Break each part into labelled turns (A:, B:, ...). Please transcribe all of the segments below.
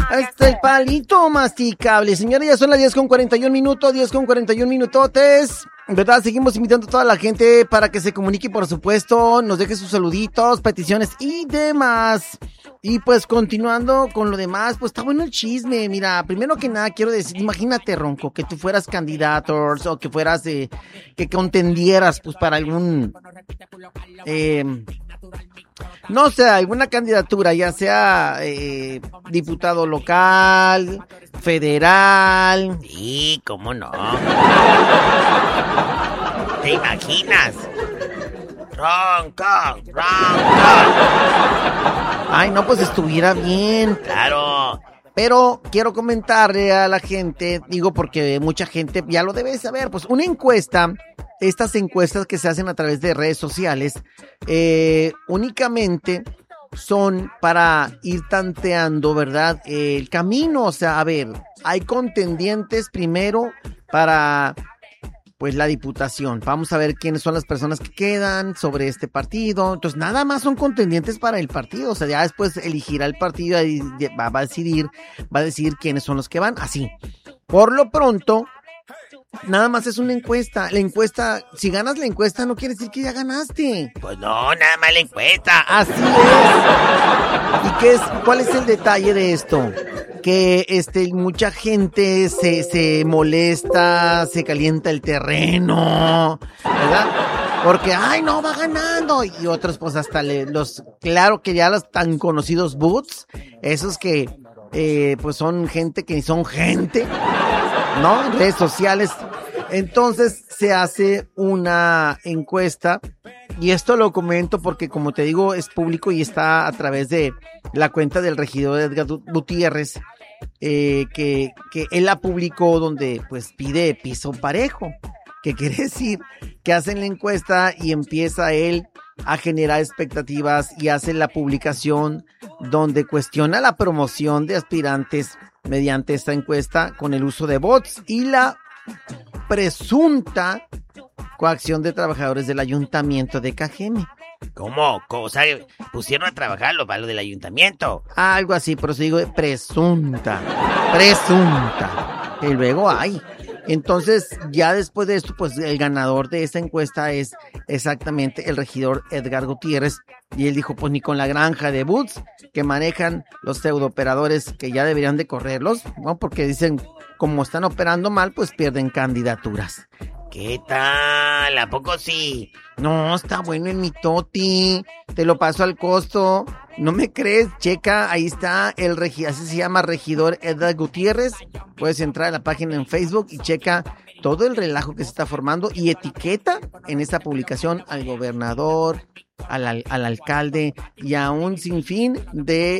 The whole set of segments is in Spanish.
A: Hasta el palito masticable. Señores, ya son las 10:41, 10:41 minutotes. ¿Verdad? Seguimos invitando a toda la gente para que se comunique, por supuesto, nos deje sus saluditos, peticiones y demás. Y pues continuando con lo demás, pues está bueno el chisme. Mira, primero que nada quiero decir, imagínate, Ronco, que tú fueras candidato o que fueras, que contendieras pues para algún, no sé, alguna candidatura, ya sea diputado local, federal.
B: Sí, ¿cómo no? ¿Te imaginas? Ronco.
A: Ay, no, pues estuviera bien.
B: Claro.
A: Pero quiero comentarle a la gente, digo porque mucha gente ya lo debe saber, pues una encuesta, estas encuestas que se hacen a través de redes sociales, únicamente son para ir tanteando, ¿verdad? El camino, o sea, a ver, hay contendientes primero para pues la diputación. Vamos a ver quiénes son las personas que quedan sobre este partido. Entonces, nada más son contendientes para el partido. O sea, ya después elegirá el partido y va a decidir quiénes son los que van. Así. Por lo pronto, nada más es una encuesta. La encuesta, si ganas la encuesta, no quiere decir que ya ganaste.
B: Pues no, nada más la encuesta.
A: Así es. ¿Y cuál es el detalle de esto? Que mucha gente se molesta, se calienta el terreno, ¿verdad? Porque, ay, no, va ganando. Y otros, pues, hasta claro que ya los tan conocidos bots, esos que, pues, son gente que son gente, ¿no? En redes sociales. Entonces, se hace una encuesta. Y esto lo comento porque, como te digo, es público y está a través de la cuenta del regidor Edgar Gutiérrez, que él la publicó, donde pues pide piso parejo, que quiere decir que hacen la encuesta y empieza él a generar expectativas y hace la publicación donde cuestiona la promoción de aspirantes mediante esta encuesta con el uso de bots y la presunta coacción de trabajadores del ayuntamiento de Cajeme.
B: ¿Cómo? O sea, pusieron a trabajar los valos del ayuntamiento.
A: Algo así, por eso digo presunta. Y luego hay. Entonces, ya después de esto, pues el ganador de esta encuesta es exactamente el regidor Edgar Gutiérrez. Y él dijo, pues ni con la granja de bots que manejan los pseudooperadores que ya deberían de correrlos, ¿no? Porque dicen, como están operando mal, pues pierden candidaturas.
B: ¿Qué tal? ¿A poco sí?
A: No, está bueno el mitoti. Te lo paso al costo. ¿No me crees? Checa, ahí está el regidor, así se llama, regidor Edgar Gutiérrez. Puedes entrar a la página en Facebook y checa todo el relajo que se está formando y etiqueta en esta publicación al gobernador, al alcalde y a un sinfín de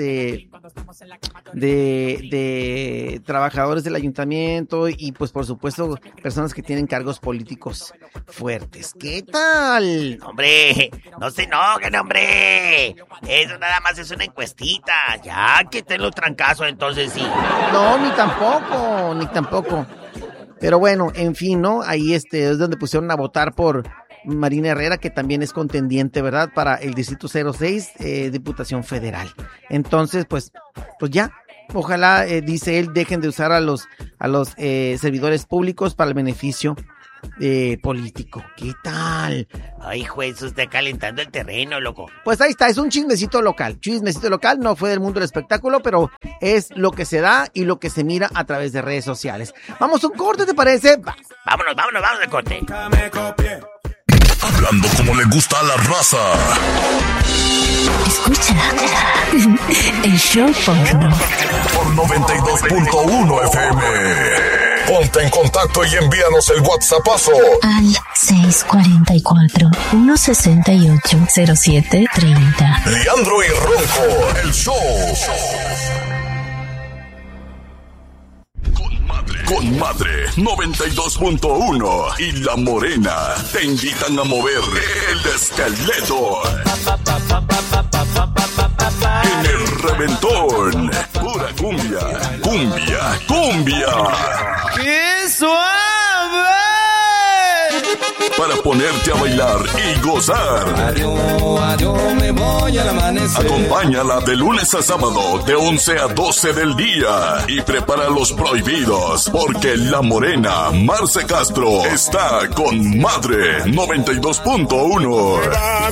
A: trabajadores del ayuntamiento y pues por supuesto personas que tienen cargos políticos fuertes. ¿Qué tal?
B: Hombre, no se enojen, hombre. Eso nada más es una encuestita. Ya, que te lo trancazo, entonces sí.
A: No, ni tampoco. Pero bueno, en fin, ¿no? Ahí es donde pusieron a votar por Marina Herrera, que también es contendiente, ¿verdad? Para el Distrito 06, Diputación Federal. Entonces, pues ya. Ojalá, dice él, dejen de usar a los servidores públicos para el beneficio político. ¿Qué tal?
B: Ay, juez, usted calentando el terreno, loco.
A: Pues ahí está, es un chismecito local, no fue del mundo del espectáculo, pero es lo que se da y lo que se mira a través de redes sociales. Vamos a un corte, ¿te parece?
B: Vámonos de corte.
C: Hablando como le gusta a la raza.
D: Escucha el show porno.
C: Por 92.1 FM. Ponte en contacto y envíanos el WhatsAppazo
D: al 644-168-0730.
C: Leandro y Ronco, el show. Con Madre 92.1 y La Morena te invitan a mover el esqueleto en el reventón. Pura cumbia.
E: ¡Qué suave!
C: para ponerte a bailar y gozar.
E: Adiós, me voy al amanecer.
C: Acompáñala de lunes a sábado de 11 a 12 del día y prepara los prohibidos porque la morena Marce Castro está con Madre 92.1.